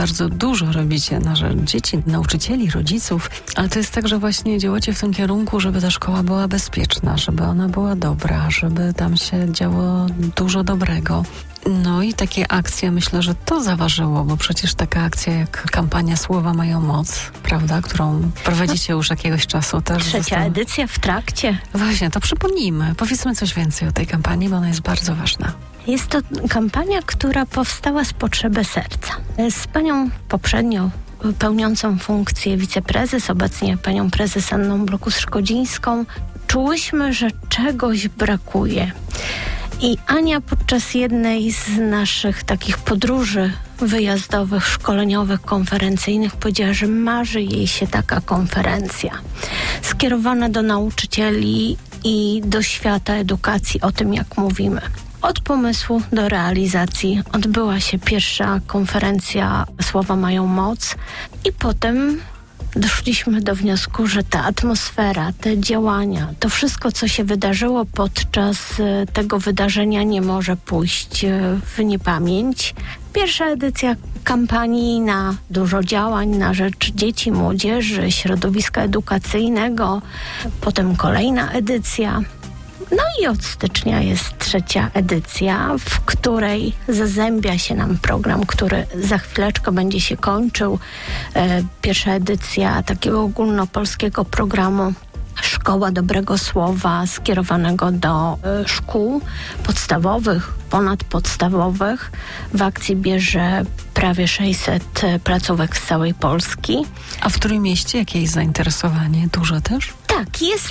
bardzo dużo robicie na rzecz dzieci, nauczycieli, rodziców, ale to jest tak, że właśnie działacie w tym kierunku, żeby ta szkoła była bezpieczna, żeby ona była dobra, żeby tam się działo dużo dobrego. No i takie akcje, myślę, że to zaważyło, bo przecież taka akcja jak kampania Słowa mają moc, prawda, którą prowadzicie już jakiegoś czasu też. Trzecia edycja w trakcie. Właśnie, to przypomnijmy. Powiedzmy coś więcej o tej kampanii, bo ona jest bardzo ważna. Jest to kampania, która powstała z potrzeby serca. Z panią poprzednią pełniącą funkcję wiceprezes, obecnie panią prezes Anną Blokus-Szkodzińską, czułyśmy, że czegoś brakuje. I Ania podczas jednej z naszych takich podróży wyjazdowych, szkoleniowych, konferencyjnych powiedziała, że marzy jej się taka konferencja skierowana do nauczycieli i do świata edukacji, o tym jak mówimy. Od pomysłu do realizacji odbyła się pierwsza konferencja Słowa mają moc i potem doszliśmy do wniosku, że ta atmosfera, te działania, to wszystko, co się wydarzyło podczas tego wydarzenia, nie może pójść w niepamięć. Pierwsza edycja kampanii na dużo działań na rzecz dzieci, młodzieży, środowiska edukacyjnego, potem kolejna edycja. No i od stycznia jest trzecia edycja, w której zazębia się nam program, który za chwileczkę będzie się kończył. Pierwsza edycja takiego ogólnopolskiego programu Szkoła Dobrego Słowa skierowanego do szkół podstawowych, ponadpodstawowych. W akcji bierze prawie 600 placówek z całej Polski. A w którym mieście? Jakie jest zainteresowanie? Dużo też? Tak, jest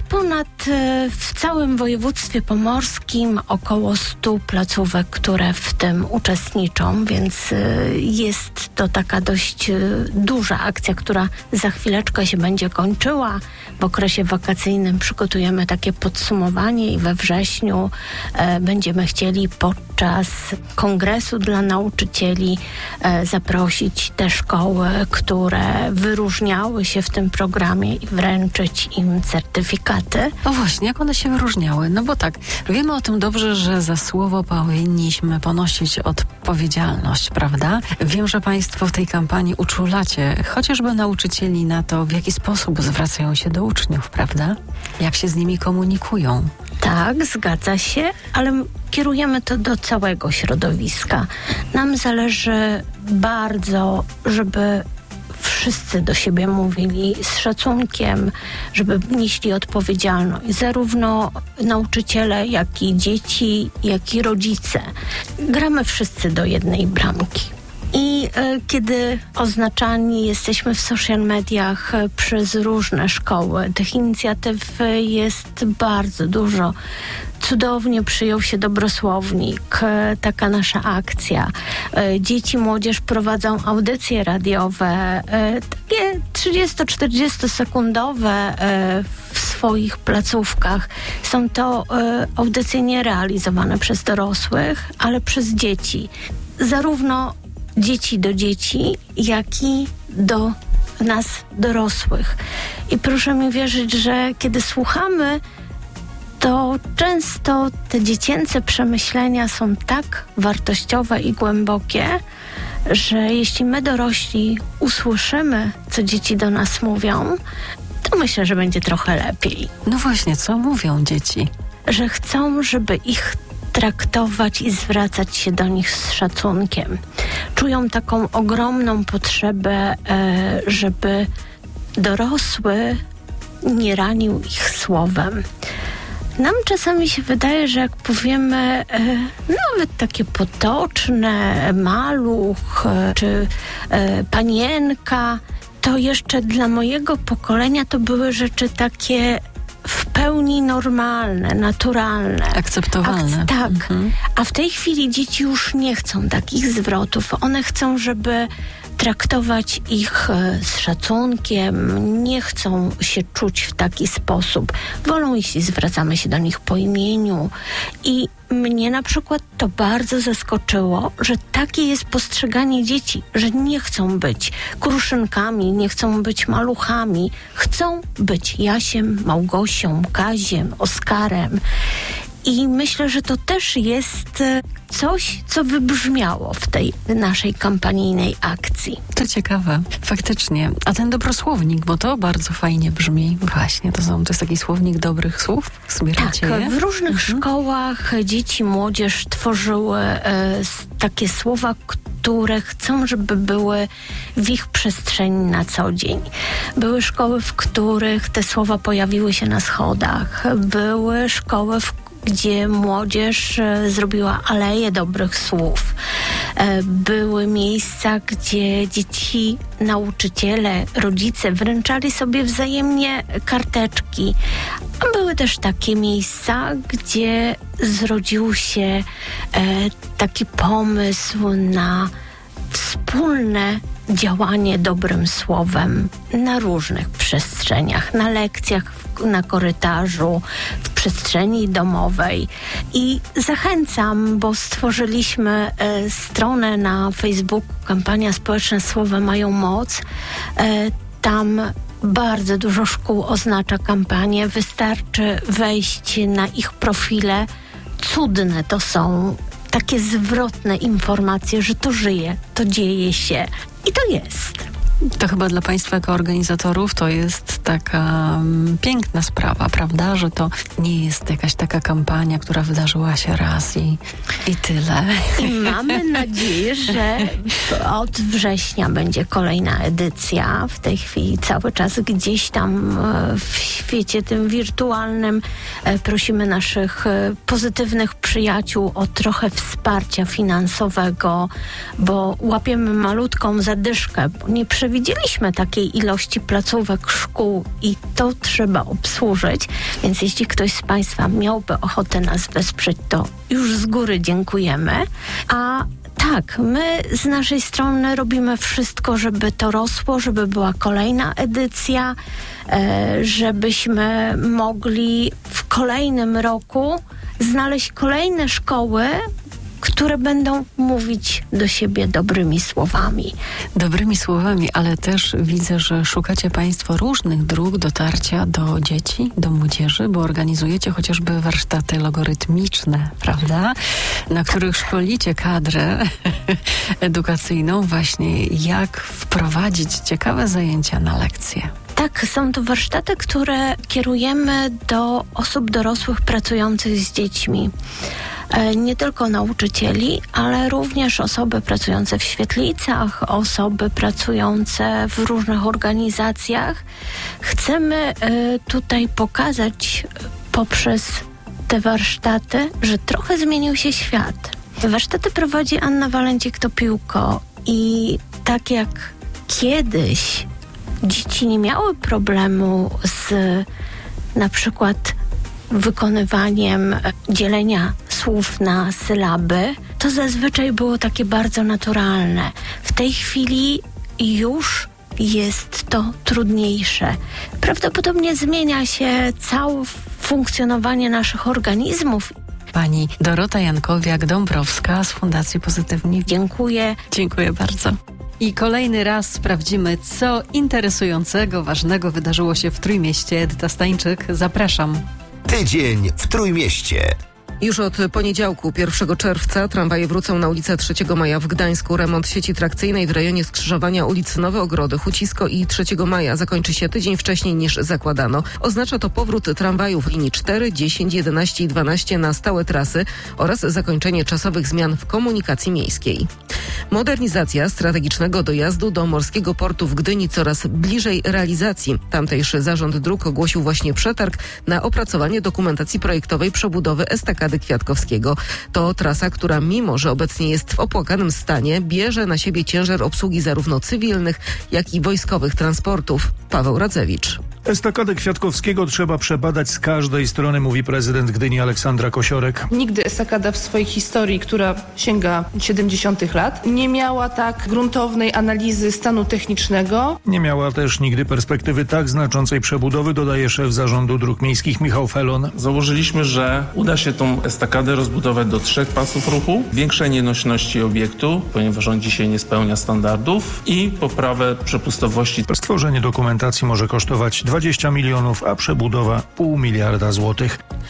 w całym województwie pomorskim około 100 placówek, które w tym uczestniczą, więc jest to taka dość duża akcja, która za chwileczkę się będzie kończyła. W okresie wakacyjnym przygotujemy takie podsumowanie i we wrześniu będziemy chcieli podczas kongresu dla nauczycieli zaprosić te szkoły, które wyróżniały się w tym programie i wręczyć im certyfikaty. No właśnie, jak one się wyróżniały? No bo tak, wiemy o tym dobrze, że za słowo powinniśmy ponosić odpowiedzialność, prawda? Wiem, że Państwo w tej kampanii uczulacie chociażby nauczycieli na to, w jaki sposób zwracają się do uczniów, prawda? Jak się z nimi komunikują. Tak, zgadza się, ale kierujemy to do całego środowiska. Nam zależy bardzo, żeby wszyscy do siebie mówili z szacunkiem, żeby nieśli odpowiedzialność. Zarówno nauczyciele, jak i dzieci, jak i rodzice. Gramy wszyscy do jednej bramki. I kiedy oznaczani jesteśmy w social mediach przez różne szkoły, tych inicjatyw jest bardzo dużo. Cudownie przyjął się Dobrosłownik, taka nasza akcja. Dzieci, młodzież prowadzą audycje radiowe, takie 30-40 sekundowe w swoich placówkach. Są to audycje nie realizowane przez dorosłych, ale przez dzieci. Zarówno dzieci do dzieci, jak i do nas dorosłych. I proszę mi wierzyć, że kiedy słuchamy, to często te dziecięce przemyślenia są tak wartościowe i głębokie, że jeśli my dorośli usłyszymy, co dzieci do nas mówią, to myślę, że będzie trochę lepiej. No właśnie, co mówią dzieci? Że chcą, żeby ich traktować i zwracać się do nich z szacunkiem. Czują taką ogromną potrzebę, żeby dorosły nie ranił ich słowem. Nam czasami się wydaje, że jak powiemy nawet takie potoczne, maluch czy panienka, to jeszcze dla mojego pokolenia to były rzeczy takie w pełni normalne, naturalne. Akceptowalne. Tak. A w tej chwili dzieci już nie chcą takich zwrotów. One chcą, żeby traktować ich z szacunkiem, nie chcą się czuć w taki sposób. Wolą, jeśli zwracamy się do nich po imieniu. I mnie na przykład to bardzo zaskoczyło, że takie jest postrzeganie dzieci, że nie chcą być kruszynkami, nie chcą być maluchami, chcą być Jasiem, Małgosią, Kaziem, Oskarem. I myślę, że to też jest coś, co wybrzmiało w tej naszej kampanijnej akcji. To ciekawe, faktycznie. A ten dobrosłownik, bo to bardzo fajnie brzmi. Właśnie, to jest taki słownik dobrych słów? Zbieracie je? W różnych szkołach dzieci, młodzież tworzyły takie słowa, które chcą, żeby były w ich przestrzeni na co dzień. Były szkoły, w których te słowa pojawiły się na schodach. Były szkoły, gdzie młodzież zrobiła aleję dobrych słów. Były miejsca, gdzie dzieci, nauczyciele, rodzice wręczali sobie wzajemnie karteczki. A były też takie miejsca, gdzie zrodził się taki pomysł na wspólne działanie dobrym słowem na różnych przestrzeniach, na lekcjach, na korytarzu, w przestrzeni domowej. I zachęcam, bo stworzyliśmy stronę na Facebooku, kampania społeczna Słowa mają moc. Tam bardzo dużo szkół oznacza kampanię. Wystarczy wejść na ich profile. Cudne to są takie zwrotne informacje, że to żyje, to dzieje się i to jest. To chyba dla Państwa jako organizatorów to jest taka piękna sprawa, prawda? Że to nie jest jakaś taka kampania, która wydarzyła się raz i tyle. I mamy nadzieję, że od września będzie kolejna edycja. W tej chwili cały czas gdzieś tam w świecie tym wirtualnym prosimy naszych pozytywnych przyjaciół o trochę wsparcia finansowego, bo łapiemy malutką zadyszkę, bo nie przewidzieliśmy takiej ilości placówek, szkół i to trzeba obsłużyć, więc jeśli ktoś z Państwa miałby ochotę nas wesprzeć, to już z góry dziękujemy. A tak, my z naszej strony robimy wszystko, żeby to rosło, żeby była kolejna edycja, żebyśmy mogli w kolejnym roku znaleźć kolejne szkoły, które będą mówić do siebie dobrymi słowami. Dobrymi słowami, ale też widzę, że szukacie Państwo różnych dróg dotarcia do dzieci, do młodzieży, bo organizujecie chociażby warsztaty logarytmiczne, prawda? Na których szkolicie kadrę edukacyjną właśnie, jak wprowadzić ciekawe zajęcia na lekcje. Tak, są to warsztaty, które kierujemy do osób dorosłych pracujących z dziećmi. Nie tylko nauczycieli, ale również osoby pracujące w świetlicach, osoby pracujące w różnych organizacjach. Chcemy tutaj pokazać poprzez te warsztaty, że trochę zmienił się świat. Warsztaty prowadzi Anna Walencik-Topiłko i tak jak kiedyś dzieci nie miały problemu z na przykład wykonywaniem dzielenia słów na sylaby, to zazwyczaj było takie bardzo naturalne. W tej chwili już jest to trudniejsze. Prawdopodobnie zmienia się całe funkcjonowanie naszych organizmów. Pani Dorota Jankowiak-Dąbrowska z Fundacji Pozytywni. Dziękuję. Dziękuję bardzo. I kolejny raz sprawdzimy, co interesującego, ważnego wydarzyło się w Trójmieście. Edyta Stańczyk, zapraszam. Tydzień w Trójmieście. Już od poniedziałku, 1 czerwca, tramwaje wrócą na ulicę 3 Maja w Gdańsku. Remont sieci trakcyjnej w rejonie skrzyżowania ulic Nowe Ogrody, Hucisko i 3 Maja zakończy się tydzień wcześniej niż zakładano. Oznacza to powrót tramwajów linii 4, 10, 11 i 12 na stałe trasy oraz zakończenie czasowych zmian w komunikacji miejskiej. Modernizacja strategicznego dojazdu do morskiego portu w Gdyni coraz bliżej realizacji. Tamtejszy zarząd dróg ogłosił właśnie przetarg na opracowanie dokumentacji projektowej przebudowy estakady Kwiatkowskiego. To trasa, która mimo, że obecnie jest w opłakanym stanie, bierze na siebie ciężar obsługi zarówno cywilnych, jak i wojskowych transportów. Paweł Radzewicz. Estakadę Kwiatkowskiego trzeba przebadać z każdej strony, mówi prezydent Gdyni Aleksandra Kosiorek. Nigdy estakada w swojej historii, która sięga 70. lat, nie miała tak gruntownej analizy stanu technicznego. Nie miała też nigdy perspektywy tak znaczącej przebudowy, dodaje szef Zarządu Dróg Miejskich Michał Felon. Założyliśmy, że uda się tą estakadę rozbudować do 3 pasów ruchu, zwiększenie nośności obiektu, ponieważ on dzisiaj nie spełnia standardów, i poprawę przepustowości. Stworzenie dokumentacji może kosztować 20 milionów, a przebudowa 500 000 000 złotych.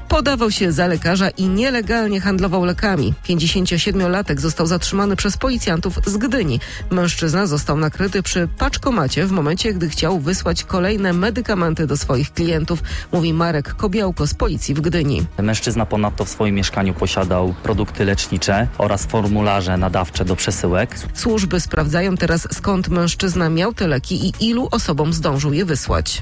Podawał się za lekarza i nielegalnie handlował lekami. 57-latek został zatrzymany przez policjantów z Gdyni. Mężczyzna został nakryty przy paczkomacie w momencie, gdy chciał wysłać kolejne medykamenty do swoich klientów, mówi Marek Kobiałko z policji w Gdyni. Mężczyzna ponadto w swoim mieszkaniu posiadał produkty lecznicze oraz formularze nadawcze do przesyłek. Służby sprawdzają teraz, skąd mężczyzna miał te leki i ilu osobom zdążył je wysłać.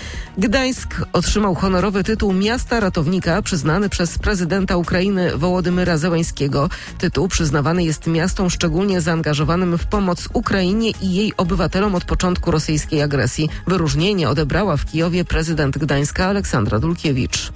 Gdańsk otrzymał honorowy tytuł Miasta Ratownika przyznany przez prezydenta Ukrainy Wołodymyra Zełańskiego. Tytuł przyznawany jest miastom szczególnie zaangażowanym w pomoc Ukrainie i jej obywatelom od początku rosyjskiej agresji. Wyróżnienie odebrała w Kijowie prezydent Gdańska Aleksandra Dulkiewicz.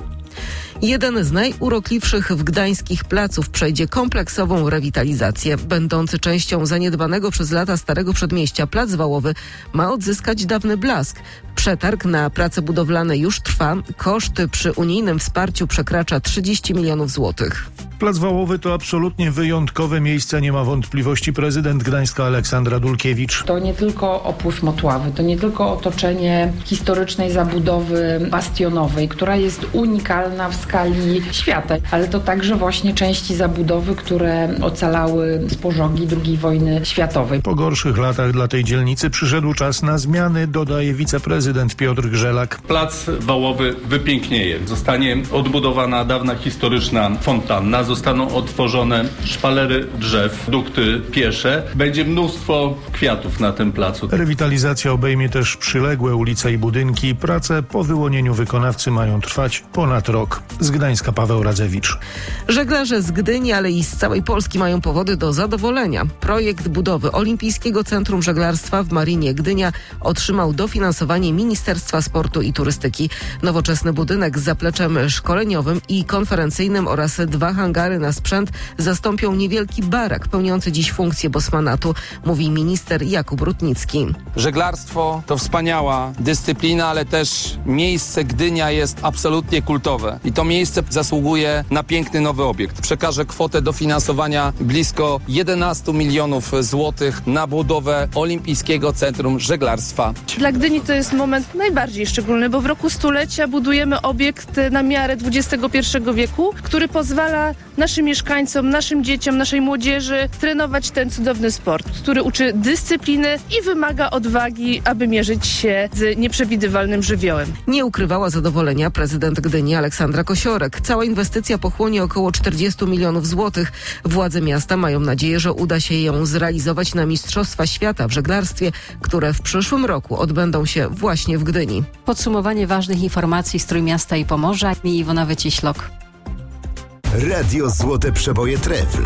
Jeden z najurokliwszych w gdańskich placów przejdzie kompleksową rewitalizację. Będący częścią zaniedbanego przez lata Starego Przedmieścia Plac Wałowy ma odzyskać dawny blask. Przetarg na prace budowlane już trwa. Koszty przy unijnym wsparciu przekracza 30 milionów złotych. Plac Wałowy to absolutnie wyjątkowe miejsce, nie ma wątpliwości prezydent Gdańska Aleksandra Dulkiewicz. To nie tylko opływ Motławy, to nie tylko otoczenie historycznej zabudowy bastionowej, która jest unikalna w skali świata, ale to także właśnie części zabudowy, które ocalały z pożogi II wojny światowej. Po gorszych latach dla tej dzielnicy przyszedł czas na zmiany, dodaje wiceprezydent Piotr Grzelak. Plac Wałowy wypięknieje. Zostanie odbudowana dawna historyczna fontanna, zostaną otworzone szpalery drzew, dukty piesze. Będzie mnóstwo kwiatów na tym placu. Rewitalizacja obejmie też przyległe ulice i budynki. Prace po wyłonieniu wykonawcy mają trwać ponad rok. Z Gdańska Paweł Radzewicz. Żeglarze z Gdyni, ale i z całej Polski mają powody do zadowolenia. Projekt budowy Olimpijskiego Centrum Żeglarstwa w Marinie Gdynia otrzymał dofinansowanie Ministerstwa Sportu i Turystyki. Nowoczesny budynek z zapleczem szkoleniowym i konferencyjnym oraz 2 hangary na sprzęt zastąpią niewielki barak pełniący dziś funkcję bosmanatu, mówi minister Jakub Rutnicki. Żeglarstwo to wspaniała dyscyplina, ale też miejsce Gdynia jest absolutnie kultowe i to miejsce zasługuje na piękny nowy obiekt. Przekaże kwotę dofinansowania blisko 11 milionów złotych na budowę Olimpijskiego Centrum Żeglarstwa. Dla Gdyni to jest moment najbardziej szczególny, bo w roku stulecia budujemy obiekt na miarę XXI wieku, który pozwala naszym mieszkańcom, naszym dzieciom, naszej młodzieży trenować ten cudowny sport, który uczy dyscypliny i wymaga odwagi, aby mierzyć się z nieprzewidywalnym żywiołem. Nie ukrywała zadowolenia prezydent Gdyni Aleksandra Kosiorek. Cała inwestycja pochłonie około 40 milionów złotych. Władze miasta mają nadzieję, że uda się ją zrealizować na Mistrzostwa Świata w żeglarstwie, które w przyszłym roku odbędą się właśnie w Gdyni. Podsumowanie ważnych informacji z Trójmiasta i Pomorza i Iwona Wyciślok. Radio Złote Przeboje Trefl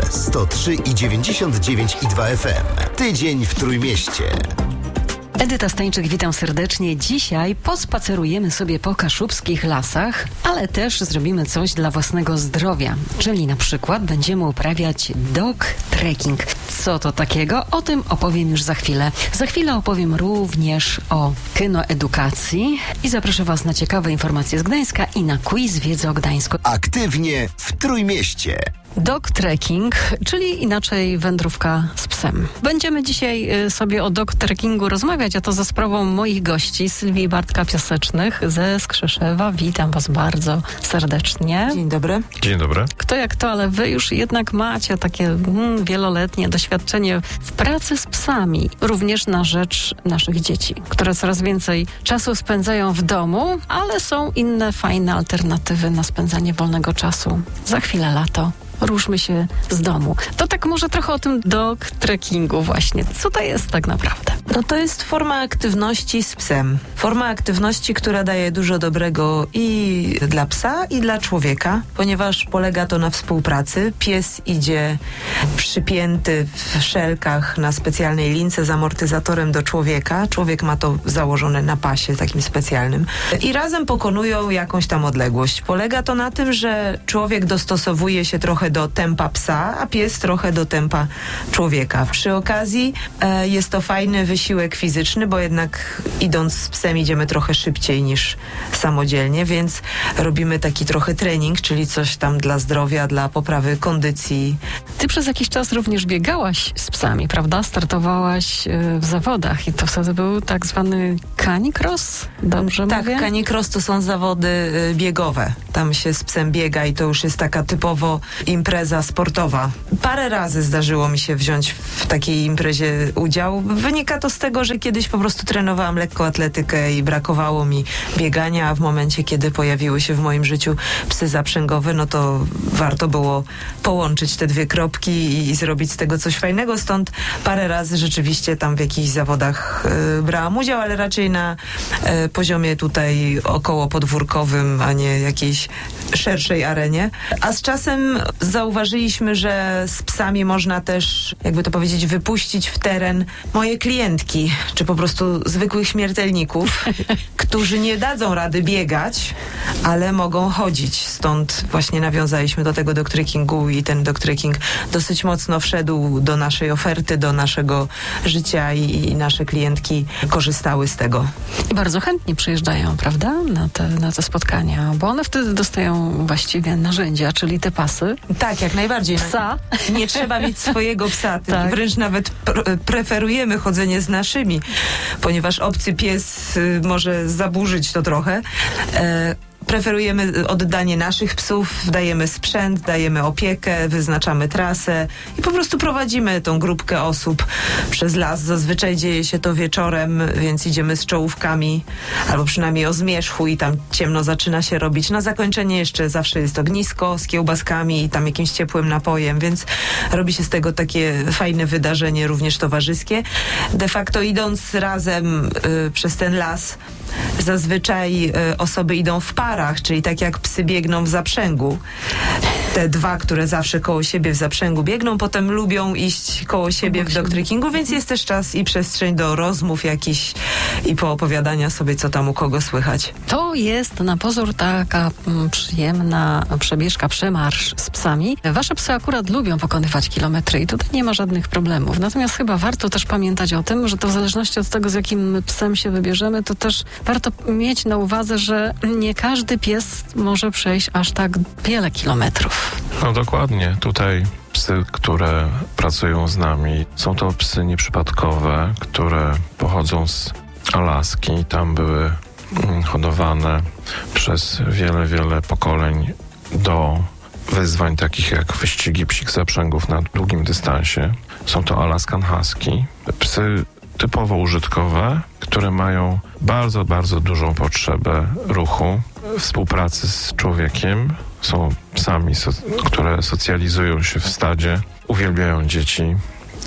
103,99,2 FM. Tydzień w Trójmieście. Edyta Stańczyk, witam serdecznie. Dzisiaj pospacerujemy sobie po kaszubskich lasach, ale też zrobimy coś dla własnego zdrowia, czyli na przykład będziemy uprawiać dog trekking. Co to takiego? O tym opowiem już za chwilę. Za chwilę opowiem również o kynoedukacji i zaproszę Was na ciekawe informacje z Gdańska i na quiz wiedzy o Gdańsku. Aktywnie w Trójmieście. Dog trekking, czyli inaczej wędrówka z psem. Będziemy dzisiaj sobie o dog trekkingu rozmawiać, a to za sprawą moich gości, Sylwii i Bartka Piasecznych ze Skrzeszewa. Witam Was bardzo serdecznie. Dzień dobry. Dzień dobry. Kto jak to, ale Wy już jednak macie takie wieloletnie doświadczenie w pracy z psami, również na rzecz naszych dzieci, które coraz więcej czasu spędzają w domu, ale są inne fajne alternatywy na spędzanie wolnego czasu. Za chwilę lato. Ruszmy się z domu. To tak może trochę o tym dog trekkingu właśnie. Co to jest tak naprawdę? No to jest forma aktywności z psem. Forma aktywności, która daje dużo dobrego i dla psa, i dla człowieka, ponieważ polega to na współpracy. Pies idzie przypięty w szelkach na specjalnej lince z amortyzatorem do człowieka. Człowiek ma to założone na pasie takim specjalnym. I razem pokonują jakąś tam odległość. Polega to na tym, że człowiek dostosowuje się trochę do tempa psa, a pies trochę do tempa człowieka. Przy okazji jest to fajny wysiłek fizyczny, bo jednak idąc z psem psem idziemy trochę szybciej niż samodzielnie, więc robimy taki trochę trening, czyli coś tam dla zdrowia, dla poprawy kondycji. Ty przez jakiś czas również biegałaś z psami, prawda? Startowałaś w zawodach i to wtedy był tak zwany canicross, dobrze mówię? Tak, canicross to są zawody biegowe. Tam się z psem biega i to już jest taka typowo impreza sportowa. Parę razy zdarzyło mi się wziąć w takiej imprezie udział. Wynika to z tego, że kiedyś po prostu trenowałam lekkoatletykę i brakowało mi biegania, a w momencie, kiedy pojawiły się w moim życiu psy zaprzęgowe, no to warto było połączyć te dwie kropki i zrobić z tego coś fajnego. Stąd parę razy rzeczywiście tam w jakichś zawodach brałam udział, ale raczej na poziomie tutaj około podwórkowym, a nie jakiejś szerszej arenie. A z czasem zauważyliśmy, że z psami można też, jakby to powiedzieć, wypuścić w teren moje klientki, czy po prostu zwykłych śmiertelników, którzy nie dadzą rady biegać, ale mogą chodzić. Stąd właśnie nawiązaliśmy do tego dogtrekingu i ten dogtreking dosyć mocno wszedł do naszej oferty, do naszego życia i nasze klientki korzystały z tego. I bardzo chętnie przyjeżdżają, prawda, na te spotkania, bo one wtedy dostają właściwie narzędzia, czyli te pasy. Tak, jak najbardziej. Psa. Nie trzeba mieć swojego psa. Tak. Wręcz nawet preferujemy chodzenie z naszymi, ponieważ obcy pies może zaburzyć to trochę. Preferujemy oddanie naszych psów, dajemy sprzęt, dajemy opiekę, wyznaczamy trasę i po prostu prowadzimy tą grupkę osób przez las. Zazwyczaj dzieje się to wieczorem, więc idziemy z czołówkami albo przynajmniej o zmierzchu i tam ciemno zaczyna się robić. Na zakończenie jeszcze zawsze jest ognisko z kiełbaskami i tam jakimś ciepłym napojem, więc robi się z tego takie fajne wydarzenie, również towarzyskie. De facto idąc razem przez ten las, zazwyczaj osoby idą w parach, czyli tak jak psy biegną w zaprzęgu. Te dwa, które zawsze koło siebie w zaprzęgu biegną, potem lubią iść koło siebie w dogtrekingu, więc jest też czas i przestrzeń do rozmów jakichś i poopowiadania sobie, co tam u kogo słychać. To jest na pozór taka przyjemna przebieżka, przemarsz z psami. Wasze psy akurat lubią pokonywać kilometry i tutaj nie ma żadnych problemów. Natomiast chyba warto też pamiętać o tym, że to w zależności od tego, z jakim psem się wybierzemy, to też warto mieć na uwadze, że nie każdy pies może przejść aż tak wiele kilometrów. No dokładnie. Tutaj psy, które pracują z nami, są to psy nieprzypadkowe, które pochodzą z Alaski. Tam były hodowane przez wiele pokoleń do wyzwań takich jak wyścigi psich zaprzęgów na długim dystansie. Są to Alaskan Husky. Psy typowo użytkowe, które mają bardzo dużą potrzebę ruchu, współpracy z człowiekiem. Są psami, które socjalizują się w stadzie, uwielbiają dzieci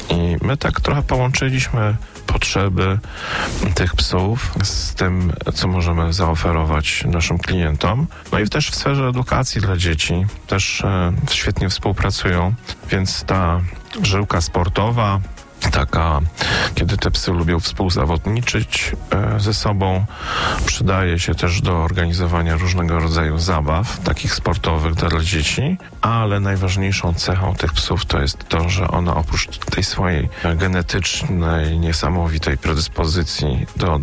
i my tak trochę połączyliśmy potrzeby tych psów z tym, co możemy zaoferować naszym klientom. No i też w sferze edukacji dla dzieci też świetnie współpracują, więc ta żyłka sportowa, taka, kiedy te psy lubią współzawodniczyć ze sobą, przydaje się też do organizowania różnego rodzaju zabaw, takich sportowych dla dzieci, ale najważniejszą cechą tych psów to jest to, że one oprócz tej swojej genetycznej, niesamowitej predyspozycji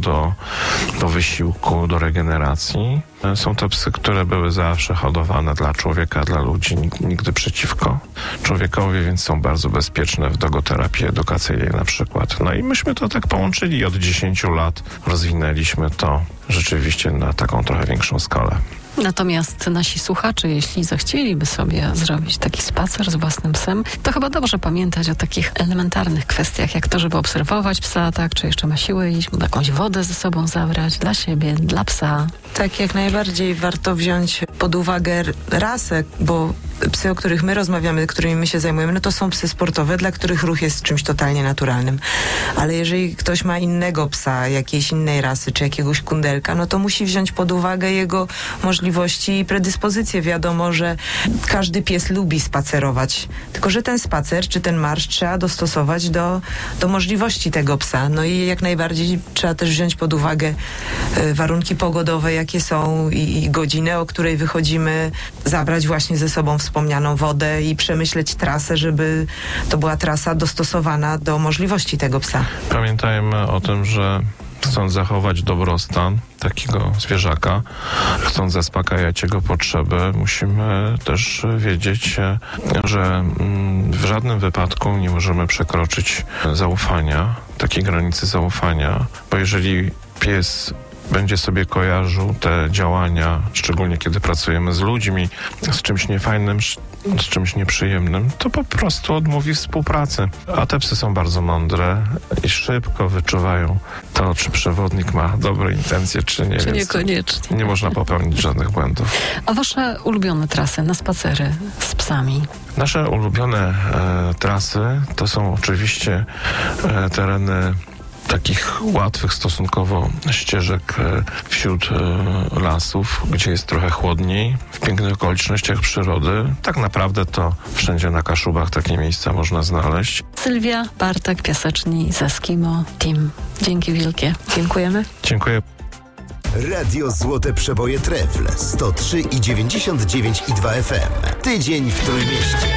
do wysiłku, do regeneracji, są to psy, które były zawsze hodowane dla człowieka, dla ludzi, nigdy przeciwko człowiekowi, więc są bardzo bezpieczne w dogoterapii edukacyjnej na przykład. No i myśmy to tak połączyli i od 10 lat rozwinęliśmy to rzeczywiście na taką trochę większą skalę. Natomiast nasi słuchacze, jeśli zechcieliby sobie zrobić taki spacer z własnym psem, to chyba dobrze pamiętać o takich elementarnych kwestiach, jak to, żeby obserwować psa, tak, czy jeszcze ma siłę iść, jakąś wodę ze sobą zabrać dla siebie, dla psa. Tak, jak najbardziej warto wziąć pod uwagę rasę, bo psy, o których my rozmawiamy, którymi my się zajmujemy, no to są psy sportowe, dla których ruch jest czymś totalnie naturalnym. Ale jeżeli ktoś ma innego psa, jakiejś innej rasy, czy jakiegoś kundelka, no to musi wziąć pod uwagę jego możliwości i predyspozycje. Wiadomo, że każdy pies lubi spacerować, tylko że ten spacer, czy ten marsz trzeba dostosować do możliwości tego psa. No i jak najbardziej trzeba też wziąć pod uwagę warunki pogodowe, jakie są i godzinę, o której wychodzimy, zabrać właśnie ze sobą wspomnianą wodę i przemyśleć trasę, żeby to była trasa dostosowana do możliwości tego psa. Pamiętajmy o tym, że chcąc zachować dobrostan takiego zwierzaka, chcąc zaspokajać jego potrzeby, musimy też wiedzieć, że w żadnym wypadku nie możemy przekroczyć zaufania, takiej granicy zaufania, bo jeżeli pies będzie sobie kojarzył te działania, szczególnie kiedy pracujemy z ludźmi, z czymś niefajnym, z czymś nieprzyjemnym, to po prostu odmówi współpracy. A te psy są bardzo mądre i szybko wyczuwają to, czy przewodnik ma dobre intencje, czy nie. Czy niekoniecznie. Nie można popełnić żadnych błędów. A wasze ulubione trasy na spacery z psami? Nasze ulubione trasy to są oczywiście tereny takich łatwych stosunkowo ścieżek wśród lasów, gdzie jest trochę chłodniej, w pięknych okolicznościach przyrody. Tak naprawdę to wszędzie na Kaszubach takie miejsca można znaleźć. Sylwia, Bartek, Piaseczni z Eskimo Team. Dzięki wielkie. Dziękujemy. Dziękuję. Radio Złote Przeboje Trefl 103,99 i 2 FM. Tydzień w Trójmieście.